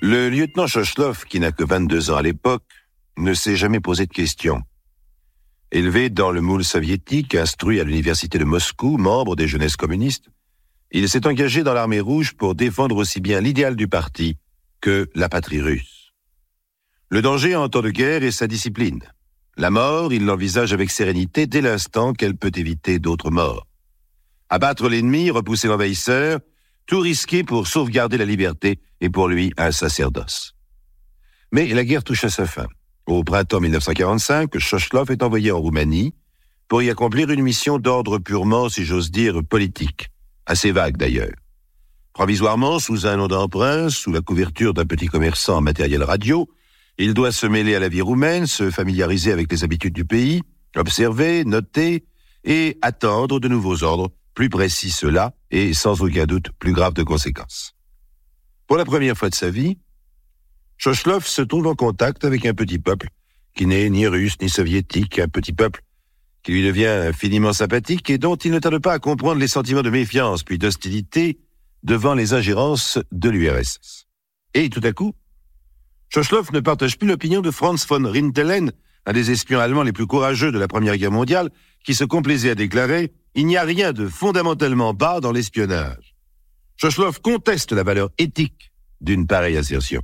Le lieutenant Chochlov, qui n'a que 22 ans à l'époque, ne s'est jamais posé de questions. Élevé dans le moule soviétique, instruit à l'université de Moscou, membre des jeunesses communistes, il s'est engagé dans l'armée rouge pour défendre aussi bien l'idéal du parti que la patrie russe. Le danger en temps de guerre est sa discipline. La mort, il l'envisage avec sérénité dès l'instant qu'elle peut éviter d'autres morts. Abattre l'ennemi, repousser l'envahisseur, tout risquer pour sauvegarder la liberté est pour lui un sacerdoce. Mais la guerre touche à sa fin. Au printemps 1945, Chochlov est envoyé en Roumanie pour y accomplir une mission d'ordre purement, si j'ose dire, politique, assez vague d'ailleurs. Provisoirement, sous un nom d'emprunt, sous la couverture d'un petit commerçant en matériel radio, il doit se mêler à la vie roumaine, se familiariser avec les habitudes du pays, observer, noter et attendre de nouveaux ordres, plus précis ceux-là et sans aucun doute plus graves de conséquences. Pour la première fois de sa vie, Chochlov se trouve en contact avec un petit peuple qui n'est ni russe ni soviétique, un petit peuple qui lui devient infiniment sympathique et dont il ne tarde pas à comprendre les sentiments de méfiance puis d'hostilité devant les ingérences de l'URSS. Et tout à coup, Chochlov ne partage plus l'opinion de Franz von Rintelen, un des espions allemands les plus courageux de la Première Guerre mondiale, qui se complaisait à déclarer « Il n'y a rien de fondamentalement bas dans l'espionnage ». Chochlov conteste la valeur éthique d'une pareille assertion.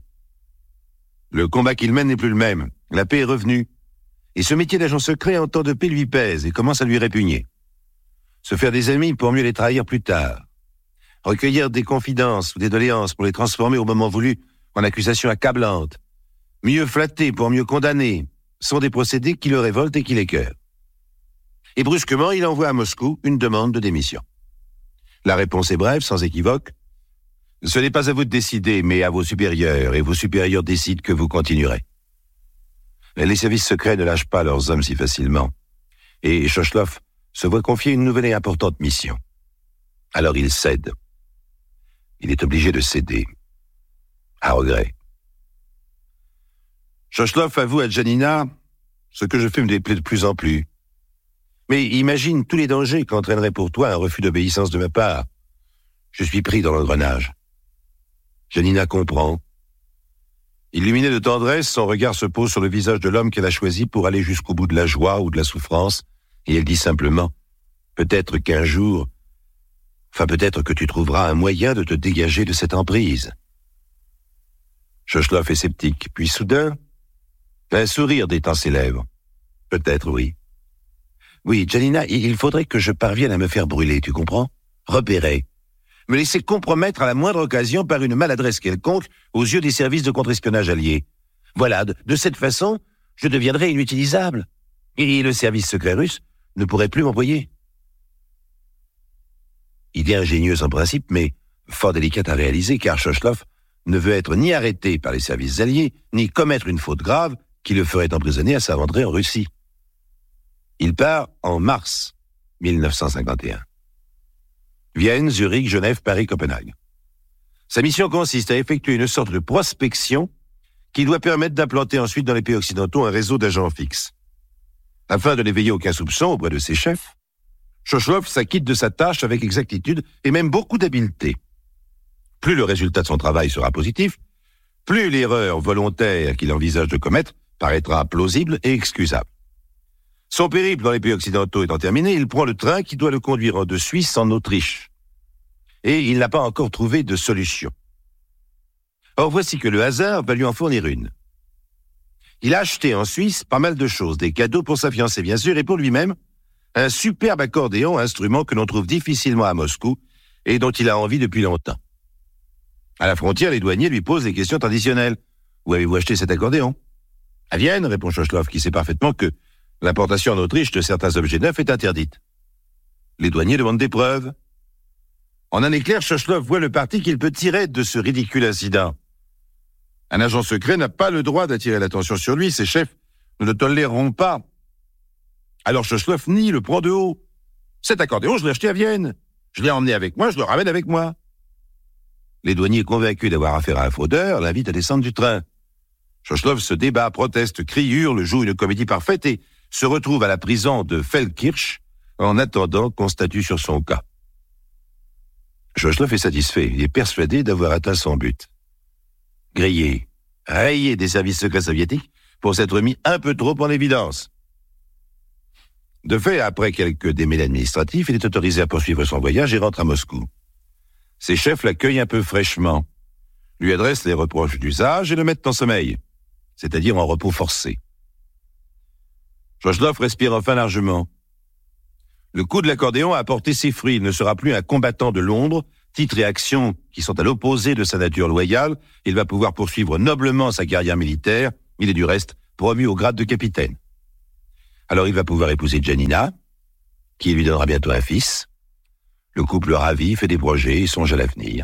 Le combat qu'il mène n'est plus le même, la paix est revenue, et ce métier d'agent secret en temps de paix lui pèse et commence à lui répugner. Se faire des amis pour mieux les trahir plus tard, recueillir des confidences ou des doléances pour les transformer au moment voulu en accusations accablantes, mieux flatter pour mieux condamner, sont des procédés qui le révoltent et qui l'écœurent. Et brusquement, il envoie à Moscou une demande de démission. La réponse est brève, sans équivoque. Ce n'est pas à vous de décider, mais à vos supérieurs, et vos supérieurs décident que vous continuerez. Les services secrets ne lâchent pas leurs hommes si facilement, et Chochlov se voit confier une nouvelle et importante mission. Alors il cède. Il est obligé de céder, à regret. Chochlov avoue à Janina ce que je fais me déplaît de plus en plus. Mais imagine tous les dangers qu'entraînerait pour toi un refus d'obéissance de ma part. Je suis pris dans l'engrenage. Janina comprend. Illuminée de tendresse, son regard se pose sur le visage de l'homme qu'elle a choisi pour aller jusqu'au bout de la joie ou de la souffrance, et elle dit simplement, peut-être qu'un jour, peut-être que tu trouveras un moyen de te dégager de cette emprise. Chochlov est sceptique, puis soudain, un sourire détend ses lèvres. Peut-être, oui. Oui, Janina, il faudrait que je parvienne à me faire brûler, tu comprends? Repérer. Me laisser compromettre à la moindre occasion par une maladresse quelconque aux yeux des services de contre-espionnage alliés. Voilà, de cette façon, je deviendrai inutilisable. Et le service secret russe ne pourrait plus m'envoyer. Idée ingénieuse en principe, mais fort délicate à réaliser, car Chochlov ne veut être ni arrêté par les services alliés, ni commettre une faute grave qui le ferait emprisonner à sa rentrée en Russie. Il part en mars 1951. Vienne, Zurich, Genève, Paris, Copenhague. Sa mission consiste à effectuer une sorte de prospection qui doit permettre d'implanter ensuite dans les pays occidentaux un réseau d'agents fixes. Afin de n'éveiller aucun soupçon auprès de ses chefs, Chochlov s'acquitte de sa tâche avec exactitude et même beaucoup d'habileté. Plus le résultat de son travail sera positif, plus l'erreur volontaire qu'il envisage de commettre paraîtra plausible et excusable. Son périple dans les pays occidentaux étant terminé, il prend le train qui doit le conduire de Suisse en Autriche. Et il n'a pas encore trouvé de solution. Or, voici que le hasard va lui en fournir une. Il a acheté en Suisse pas mal de choses, des cadeaux pour sa fiancée bien sûr, et pour lui-même, un superbe accordéon, instrument que l'on trouve difficilement à Moscou et dont il a envie depuis longtemps. À la frontière, les douaniers lui posent des questions traditionnelles. Où avez-vous acheté cet accordéon? À Vienne, répond Chochlov, qui sait parfaitement que l'importation en Autriche de certains objets neufs est interdite. Les douaniers demandent des preuves. En un éclair, Chochlov voit le parti qu'il peut tirer de ce ridicule incident. Un agent secret n'a pas le droit d'attirer l'attention sur lui, ses chefs ne le toléreront pas. Alors Chochlov nie, le prend de haut. Cet accordéon, je l'ai acheté à Vienne. Je l'ai emmené avec moi, je le ramène avec moi. Les douaniers, convaincus d'avoir affaire à un fraudeur, l'invitent à descendre du train. Chochlov se débat, proteste, crie, hurle, joue une comédie parfaite et se retrouve à la prison de Feldkirch en attendant qu'on statue sur son cas. Chochlov est satisfait, il est persuadé d'avoir atteint son but. grillé, rayé des services secrets soviétiques pour s'être mis un peu trop en évidence. De fait, après quelques démêlés administratifs, il est autorisé à poursuivre son voyage et rentre à Moscou. Ses chefs l'accueillent un peu fraîchement, lui adressent les reproches d'usage et le mettent en sommeil, c'est-à-dire en repos forcé. Chochlov respire enfin largement. Le coup de l'accordéon a porté ses fruits. Il ne sera plus un combattant de l'ombre, titres et actions qui sont à l'opposé de sa nature loyale. Il va pouvoir poursuivre noblement sa carrière militaire. Il est du reste promu au grade de capitaine. Alors il va pouvoir épouser Janina, qui lui donnera bientôt un fils. Le couple ravi fait des projets et songe à l'avenir.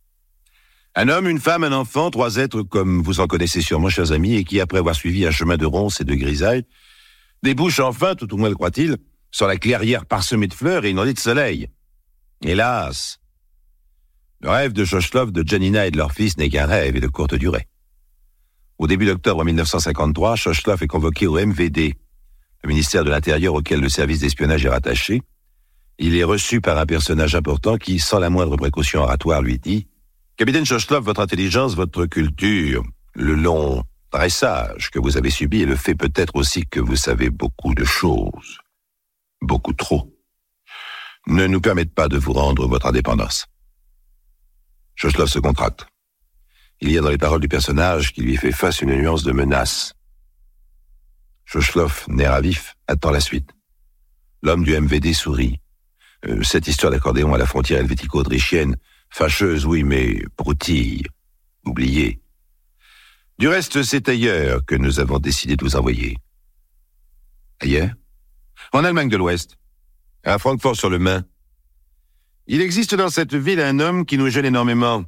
Un homme, une femme, un enfant, 3 êtres comme vous en connaissez sûrement, chers amis, et qui, après avoir suivi un chemin de ronces et de grisailles, débouchent enfin, tout au moins le croit-il, sur la clairière parsemée de fleurs et inondée de soleil. Hélas, le rêve de Chochlov, de Janina et de leur fils n'est qu'un rêve et de courte durée. Au début d'octobre 1953, Chochlov est convoqué au MVD, le ministère de l'Intérieur auquel le service d'espionnage est rattaché. Il est reçu par un personnage important qui, sans la moindre précaution oratoire, lui dit « Capitaine Chochlov, votre intelligence, votre culture, le long dressage que vous avez subi et le fait peut-être aussi que vous savez beaucoup de choses, beaucoup trop, ne nous permettent pas de vous rendre votre indépendance. » Chochlov se contracte. Il y a dans les paroles du personnage qui lui fait face une nuance de menace. Chochlov, nerf à vif, attend la suite. L'homme du MVD sourit. Cette histoire d'accordéon à la frontière helvético-autrichienne, fâcheuse, oui, mais broutille, oubliée. Du reste, c'est ailleurs que nous avons décidé de vous envoyer. Ailleurs? En Allemagne de l'Ouest, à Francfort-sur-le-Main. Il existe dans cette ville un homme qui nous gêne énormément.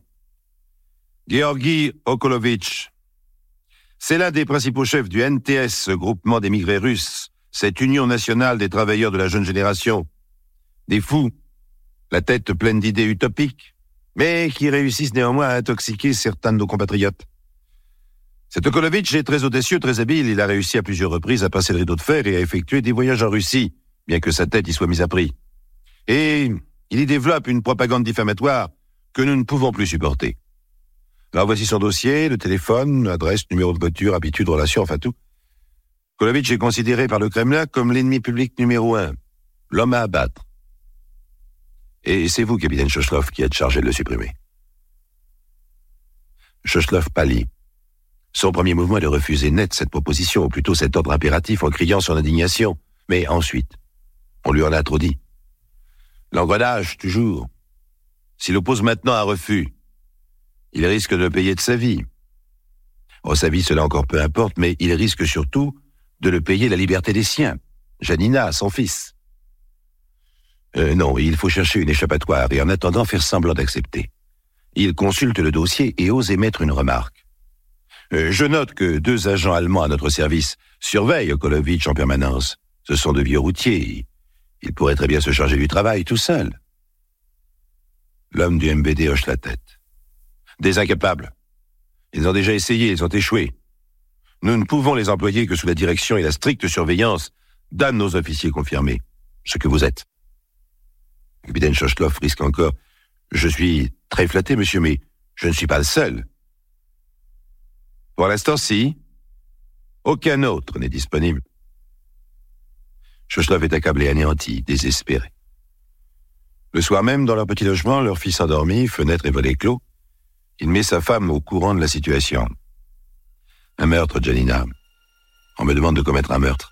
Georgi Okolovitch. C'est l'un des principaux chefs du NTS, ce groupement d'émigrés russes, cette union nationale des travailleurs de la jeune génération. Des fous, la tête pleine d'idées utopiques, mais qui réussissent néanmoins à intoxiquer certains de nos compatriotes. Cet Okolovitch est très audacieux, très habile. Il a réussi à plusieurs reprises à passer le rideau de fer et à effectuer des voyages en Russie, bien que sa tête y soit mise à prix. Et il y développe une propagande diffamatoire que nous ne pouvons plus supporter. Alors voici son dossier, le téléphone, adresse, numéro de voiture, habitude, relation, enfin tout. Okolovitch est considéré par le Kremlin comme l'ennemi public numéro 1, l'homme à abattre. Et c'est vous, capitaine Chochlov, qui êtes chargé de le supprimer. Chochlov pâlit. Son premier mouvement est de refuser net cette proposition, ou plutôt cet ordre impératif, en criant son indignation. Mais ensuite, on lui en a trop dit. L'engrenage, toujours. S'il oppose maintenant un refus, il risque de le payer de sa vie. Oh, sa vie, cela encore peu importe, mais il risque surtout de le payer la liberté des siens. Janina, son fils. Non, il faut chercher une échappatoire et en attendant faire semblant d'accepter. Il consulte le dossier et ose émettre une remarque. Je note que 2 agents allemands à notre service surveillent Okolovitch en permanence. Ce sont de vieux routiers. Il pourrait très bien se charger du travail tout seul. L'homme du MVD hoche la tête. Des incapables. Ils ont déjà essayé, ils ont échoué. Nous ne pouvons les employer que sous la direction et la stricte surveillance d'un de nos officiers confirmés, ce que vous êtes. Le capitaine Chochlov risque encore. Je suis très flatté, monsieur, mais je ne suis pas le seul. Pour l'instant, si. Aucun autre n'est disponible. Chochlov est accablé, anéanti, désespéré. Le soir même, dans leur petit logement, leur fils endormi, fenêtres et volets clos, il met sa femme au courant de la situation. Un meurtre, Janina. On me demande de commettre un meurtre.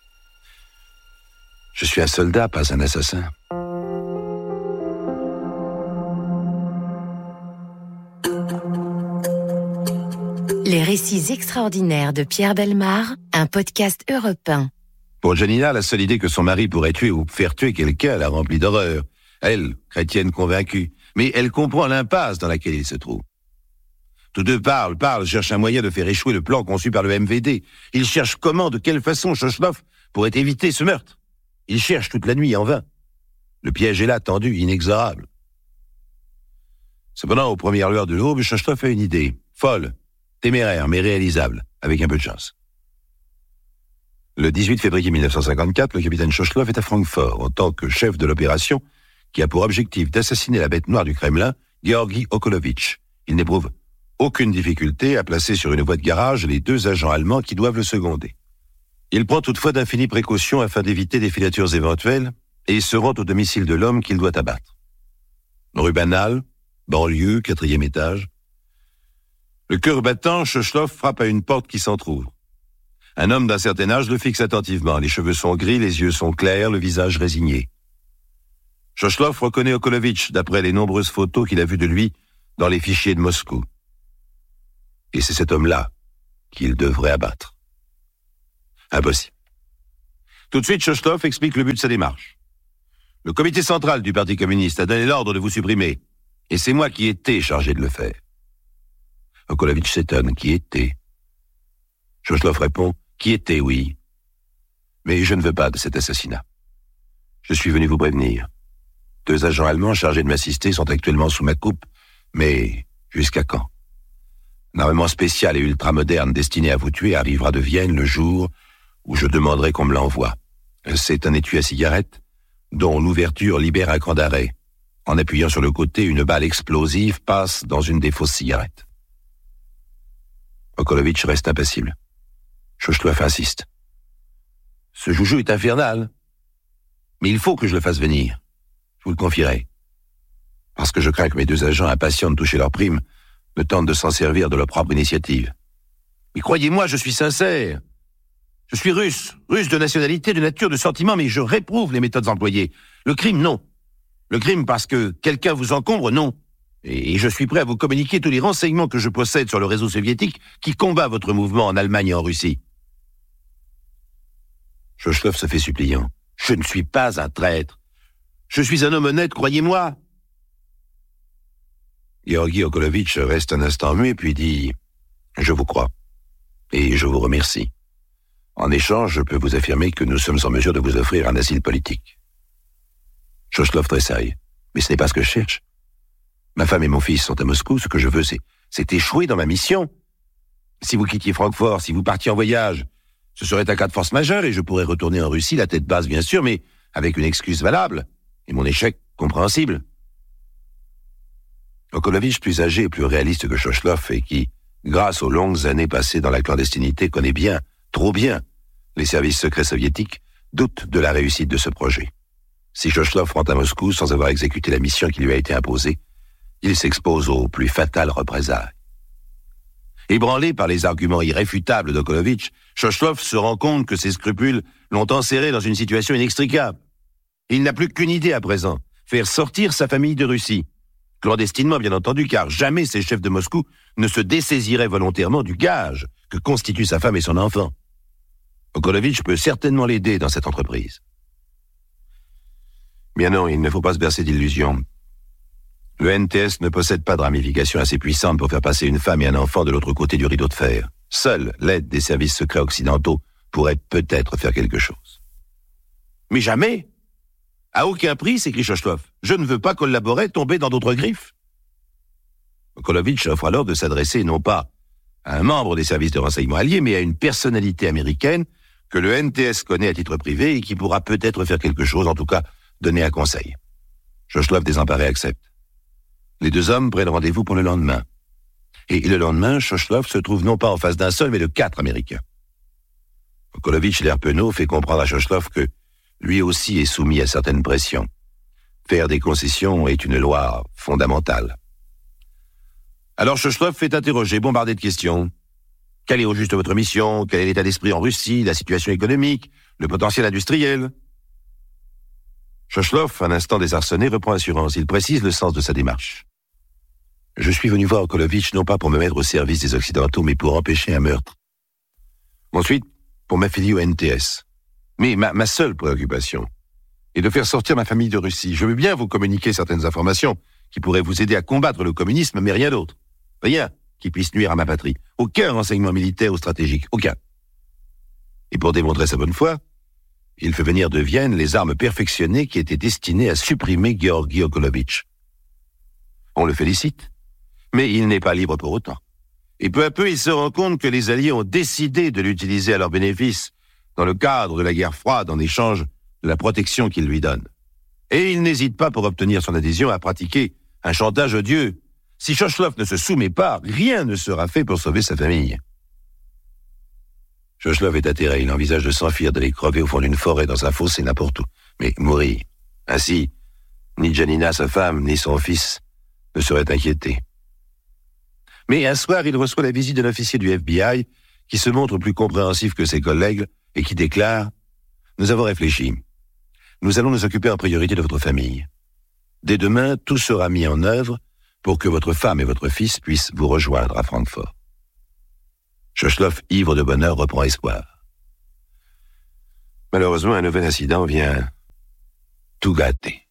Je suis un soldat, pas un assassin. Les récits extraordinaires de Pierre Bellemare, un podcast Europe 1. Pour Janina, la seule idée que son mari pourrait tuer ou faire tuer quelqu'un la remplit d'horreur. Elle, chrétienne convaincue, mais elle comprend l'impasse dans laquelle il se trouve. Tous deux parlent, cherchent un moyen de faire échouer le plan conçu par le MVD. Ils cherchent comment, de quelle façon Chochlov pourrait éviter ce meurtre. Ils cherchent toute la nuit en vain. Le piège est là, tendu, inexorable. Cependant, aux premières lueurs de l'aube, Chochlov a une idée, folle, téméraire, mais réalisable, avec un peu de chance. Le 18 février 1954, le capitaine Chochlov est à Francfort en tant que chef de l'opération qui a pour objectif d'assassiner la bête noire du Kremlin, Georgi Okolovitch. Il n'éprouve aucune difficulté à placer sur une voie de garage les 2 agents allemands qui doivent le seconder. Il prend toutefois d'infinies précautions afin d'éviter des filatures éventuelles et se rend au domicile de l'homme qu'il doit abattre. Rue Banal, banlieue, 4e étage. Le cœur battant, Chochloff frappe à une porte qui s'entrouvre. Un homme d'un certain âge le fixe attentivement. Les cheveux sont gris, les yeux sont clairs, le visage résigné. Chochloff reconnaît Okolovitch d'après les nombreuses photos qu'il a vues de lui dans les fichiers de Moscou. Et c'est cet homme-là qu'il devrait abattre. Impossible. Tout de suite, Chochloff explique le but de sa démarche. Le comité central du Parti communiste a donné l'ordre de vous supprimer, et c'est moi qui étais chargé de le faire. Okolovitch s'étonne. Qui était? Chochloff répond. Qui était, oui. Mais je ne veux pas de cet assassinat. Je suis venu vous prévenir. 2 agents allemands chargés de m'assister sont actuellement sous ma coupe, mais jusqu'à quand? Un armement spécial et ultramoderne destiné à vous tuer arrivera de Vienne le jour où je demanderai qu'on me l'envoie. C'est un étui à cigarette dont l'ouverture libère un cran d'arrêt. En appuyant sur le côté, une balle explosive passe dans une des fausses cigarettes. Okolovitch reste impassible. Chochloff insiste. Ce joujou est infernal. Mais il faut que je le fasse venir. Je vous le confierai. Parce que je crains que mes 2 agents impatients de toucher leur prime ne tentent de s'en servir de leur propre initiative. Mais croyez-moi, je suis sincère. Je suis russe de nationalité, de nature, de sentiment, mais je réprouve les méthodes employées. Le crime, non. Le crime parce que quelqu'un vous encombre, non. Et je suis prêt à vous communiquer tous les renseignements que je possède sur le réseau soviétique qui combat votre mouvement en Allemagne et en Russie. Chochloff se fait suppliant. Je ne suis pas un traître. Je suis un homme honnête, croyez-moi. Georgi Okolovitch reste un instant muet, puis dit « Je vous crois, et je vous remercie. En échange, je peux vous affirmer que nous sommes en mesure de vous offrir un asile politique. » Chochloff tressaille. « Mais ce n'est pas ce que je cherche. Ma femme et mon fils sont à Moscou, ce que je veux, c'est échouer dans ma mission. Si vous quittiez Francfort, si vous partiez en voyage, ce serait un cas de force majeure et je pourrais retourner en Russie, la tête basse bien sûr, mais avec une excuse valable, et mon échec compréhensible. » Okolovitch, plus âgé et plus réaliste que Chochloff, et qui, grâce aux longues années passées dans la clandestinité, connaît bien, trop bien, les services secrets soviétiques, doute de la réussite de ce projet. Si Chochloff rentre à Moscou sans avoir exécuté la mission qui lui a été imposée, il s'expose aux plus fatales représailles. Ébranlé par les arguments irréfutables d'Okolovitch, Chochloff se rend compte que ses scrupules l'ont enserré dans une situation inextricable. Il n'a plus qu'une idée à présent, faire sortir sa famille de Russie. Clandestinement, bien entendu, car jamais ces chefs de Moscou ne se dessaisiraient volontairement du gage que constituent sa femme et son enfant. Okolovitch peut certainement l'aider dans cette entreprise. Bien non, il ne faut pas se bercer d'illusions. Le NTS ne possède pas de ramifications assez puissantes pour faire passer une femme et un enfant de l'autre côté du rideau de fer. Seule l'aide des services secrets occidentaux pourrait peut-être faire quelque chose. Mais jamais! À aucun prix, s'écrie Chochloff. Je ne veux pas collaborer, tomber dans d'autres griffes. Okolovitch offre alors de s'adresser non pas à un membre des services de renseignement alliés, mais à une personnalité américaine que le NTS connaît à titre privé et qui pourra peut-être faire quelque chose, en tout cas donner un conseil. Chochloff désemparé accepte. Les 2 hommes prennent rendez-vous pour le lendemain. Et le lendemain, Chochloff se trouve non pas en face d'un seul, mais de 4 Américains. Okolovitch, l'air penaud, fait comprendre à Chochloff que lui aussi est soumis à certaines pressions. Faire des concessions est une loi fondamentale. Alors Chochloff fait interroger, bombardé de questions. Quelle est au juste votre mission? Quel est l'état d'esprit en Russie? La situation économique? Le potentiel industriel? Chochloff, un instant désarçonné, reprend assurance. Il précise le sens de sa démarche. Je suis venu voir Okolovitch non pas pour me mettre au service des Occidentaux, mais pour empêcher un meurtre. Ensuite, pour m'affilier au NTS. Mais ma seule préoccupation est de faire sortir ma famille de Russie. Je veux bien vous communiquer certaines informations qui pourraient vous aider à combattre le communisme, mais rien d'autre. Rien qui puisse nuire à ma patrie. Aucun renseignement militaire ou stratégique. Aucun. Et pour démontrer sa bonne foi, il fait venir de Vienne les armes perfectionnées qui étaient destinées à supprimer Georgi Okolovitch. On le félicite, mais il n'est pas libre pour autant. Et peu à peu, il se rend compte que les Alliés ont décidé de l'utiliser à leur bénéfice dans le cadre de la guerre froide en échange de la protection qu'ils lui donnent. Et il n'hésite pas pour obtenir son adhésion à pratiquer un chantage odieux, Si Chochlov ne se soumet pas, rien ne sera fait pour sauver sa famille. Chochlov est atterré, il envisage de s'enfuir, d'aller crever au fond d'une forêt, dans un fossé, n'importe où. Mais mourir. Ainsi, ni Janina, sa femme, ni son fils ne seraient inquiétés. Mais un soir, il reçoit la visite d'un officier du FBI qui se montre plus compréhensif que ses collègues et qui déclare « Nous avons réfléchi. Nous allons nous occuper en priorité de votre famille. Dès demain, tout sera mis en œuvre pour que votre femme et votre fils puissent vous rejoindre à Francfort. » Chochlov, ivre de bonheur, reprend espoir. Malheureusement, un nouvel incident vient tout gâter.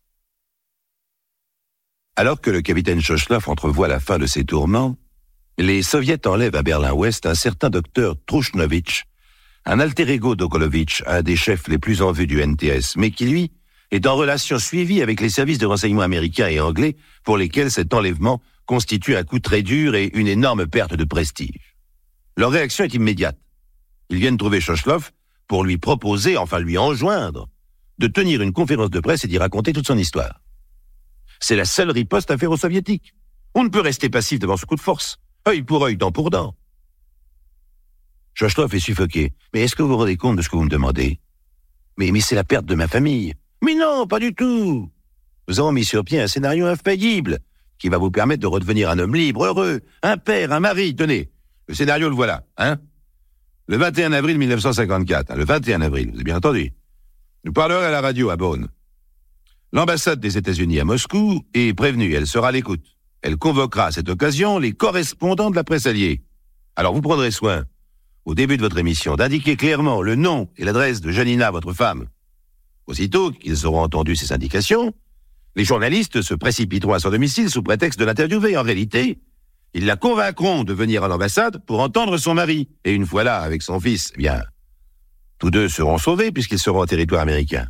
Alors que le capitaine Chochlov entrevoit la fin de ses tourments, les Soviets enlèvent à Berlin-Ouest un certain docteur Trushnovitch, un alter ego d'Okolovitch, un des chefs les plus en vue du NTS, mais qui, lui, est en relation suivie avec les services de renseignement américains et anglais, pour lesquels cet enlèvement constitue un coup très dur et une énorme perte de prestige. Leur réaction est immédiate. Ils viennent trouver Chochlov pour lui proposer, enfin lui enjoindre, de tenir une conférence de presse et d'y raconter toute son histoire. C'est la seule riposte à faire aux Soviétiques. On ne peut rester passif devant ce coup de force. Œil pour œil, dent pour dent. Chochlov est suffoqué. Mais est-ce que vous vous rendez compte de ce que vous me demandez ? Mais c'est la perte de ma famille. Mais non, pas du tout. Nous avons mis sur pied un scénario infaillible qui va vous permettre de redevenir un homme libre, heureux, un père, un mari. Tenez, le scénario le voilà, hein ? Le 21 avril 1954, le 21 avril, vous avez bien entendu. Nous parlerons à la radio à Bonn. L'ambassade des États-Unis à Moscou est prévenue, elle sera à l'écoute. Elle convoquera à cette occasion les correspondants de la presse alliée. Alors vous prendrez soin, au début de votre émission, d'indiquer clairement le nom et l'adresse de Janina, votre femme. Aussitôt qu'ils auront entendu ces indications, les journalistes se précipiteront à son domicile sous prétexte de l'interviewer. En réalité, ils la convaincront de venir à l'ambassade pour entendre son mari. Et une fois là, avec son fils, eh bien, tous deux seront sauvés puisqu'ils seront en territoire américain.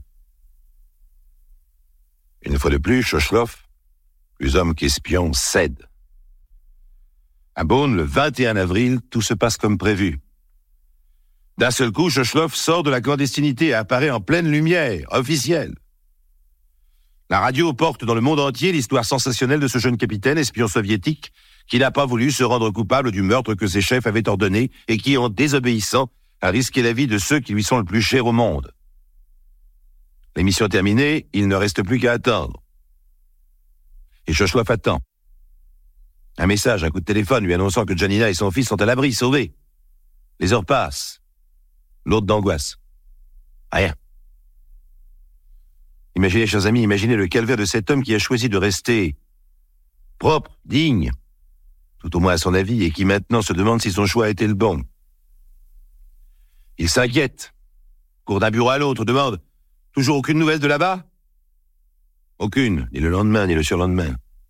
Une fois de plus, Chochlov, plus homme qu'espion, cède. À Bonn, le 21 avril, tout se passe comme prévu. D'un seul coup, Chochlov sort de la clandestinité et apparaît en pleine lumière, officielle. La radio porte dans le monde entier l'histoire sensationnelle de ce jeune capitaine, espion soviétique, qui n'a pas voulu se rendre coupable du meurtre que ses chefs avaient ordonné et qui, en désobéissant, a risqué la vie de ceux qui lui sont le plus chers au monde. L'émission terminée, il ne reste plus qu'à attendre. Et Chochlov attend. Un message, un coup de téléphone lui annonçant que Janina et son fils sont à l'abri, sauvés. Les heures passent. L'autre d'angoisse. Rien. Imaginez, chers amis, imaginez le calvaire de cet homme qui a choisi de rester propre, digne, tout au moins à son avis, et qui maintenant se demande si son choix a été le bon. Il s'inquiète, court d'un bureau à l'autre, demande « Toujours aucune nouvelle de là-bas ?» Aucune, ni le lendemain, ni le surlendemain.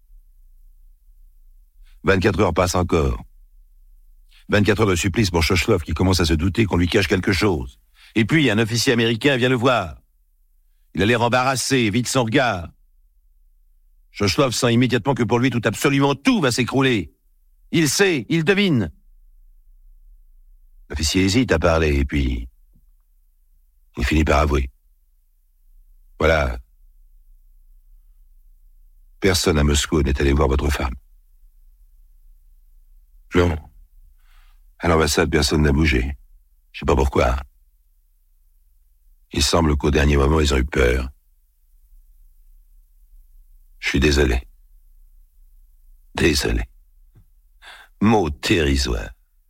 24 heures passent encore. 24 heures de supplice pour Chochlov qui commence à se douter qu'on lui cache quelque chose. Et puis, un officier américain vient le voir. Il a l'air embarrassé, vide son regard. Chochlov sent immédiatement que pour lui, absolument tout va s'écrouler. Il sait, il devine. L'officier hésite à parler, et puis il finit par avouer. Voilà. Personne à Moscou n'est allé voir votre femme. Non. À l'ambassade, personne n'a bougé. Je sais pas pourquoi. Il semble qu'au dernier moment, ils ont eu peur. Je suis désolé. Désolé. Mot dérisoire.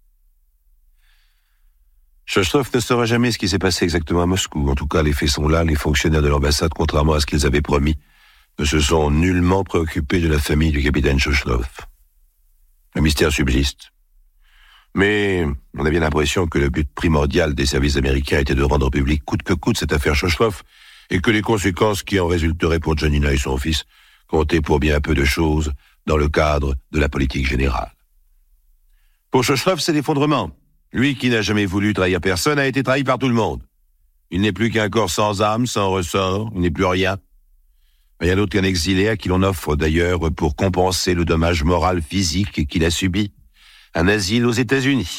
Chochlov ne saura jamais ce qui s'est passé exactement à Moscou. En tout cas, les faits sont là. Les fonctionnaires de l'ambassade, contrairement à ce qu'ils avaient promis, ne se sont nullement préoccupés de la famille du capitaine Chochlov. Le mystère subsiste. Mais on a bien l'impression que le but primordial des services américains était de rendre public coûte que coûte cette affaire Chochlov et que les conséquences qui en résulteraient pour Janina et son fils comptaient pour bien peu de choses dans le cadre de la politique générale. Pour Chochlov, c'est l'effondrement. Lui qui n'a jamais voulu trahir personne a été trahi par tout le monde. Il n'est plus qu'un corps sans âme, sans ressort, il n'est plus rien. Rien d'autre qu'un exilé à qui l'on offre d'ailleurs, pour compenser le dommage moral physique qu'il a subi, un asile aux États-Unis.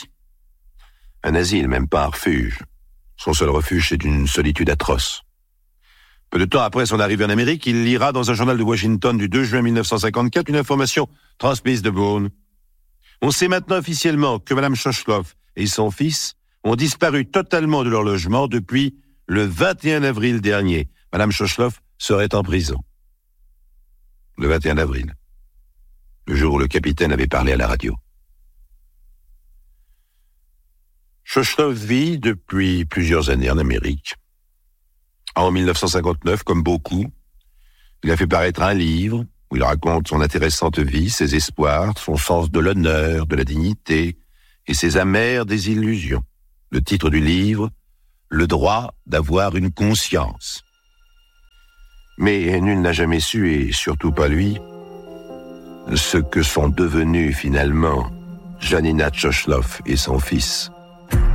Un asile, même pas un refuge. Son seul refuge, c'est une solitude atroce. Peu de temps après son arrivée en Amérique, il lira dans un journal de Washington du 2 juin 1954 une information transmise de Boone. On sait maintenant officiellement que Mme Shoshloff et son fils ont disparu totalement de leur logement depuis le 21 avril dernier. Mme Shoshloff serait en prison. Le 21 avril, le jour où le capitaine avait parlé à la radio. Shoshloff vit depuis plusieurs années en Amérique. En 1959, comme beaucoup, il a fait paraître un livre où il raconte son intéressante vie, ses espoirs, son sens de l'honneur, de la dignité et ses amères désillusions. Le titre du livre, « Le droit d'avoir une conscience ». Mais nul n'a jamais su, et surtout pas lui, ce que sont devenus finalement Janina Shoshloff et son fils.